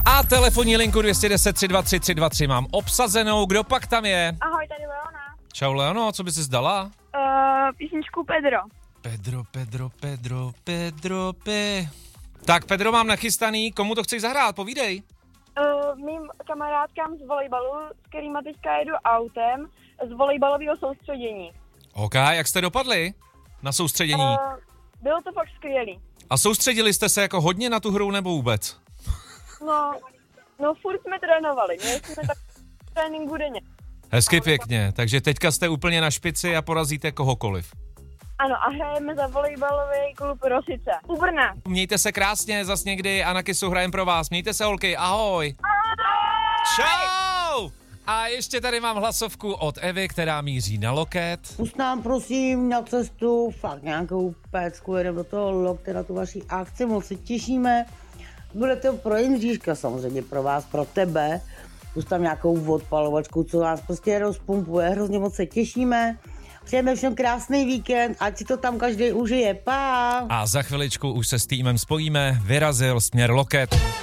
A telefonní linku 210 323 323 mám obsazenou. Kdo pak tam je? Ahoj, tady Leona. Čau Leono, co by jsi zdala? Písničku Pedro. Pedro. Tak Pedro mám nachystaný, komu to chceš zahrát, povídej. Mým kamarádkám z volejbalu, s kterýma teďka jedu autem, z volejbalového soustředění. OK, jak jste dopadli na soustředění? Bylo to fakt skvělý. A soustředili jste se jako hodně na tu hru nebo vůbec? No furt jsme trénovali, měli jsme tak tréninku denně. Hezky pěkně, takže teďka jste úplně na špici a porazíte kohokoliv. Ano, a hrajeme za volejbalový klub Rosice u Brna. Mějte se krásně, zas někdy a na Kissu hrajem pro vás. Mějte se, holky, ahoj. Čau! A ještě tady mám hlasovku od Evy, která míří na loket. Pust nám prosím na cestu fakt nějakou pécku, jedeme do toho lokte na tu vaši akci, moc se těšíme. Bude to pro Jindříška samozřejmě, pro vás, pro tebe. Pust tam nějakou odpalovačku, co nás prostě rozpumpuje, hrozně moc se těšíme. Přejeme všem krásný víkend, ať si to tam každý užije, pa! A za chviličku už se s týmem spojíme, vyrazil směr loket.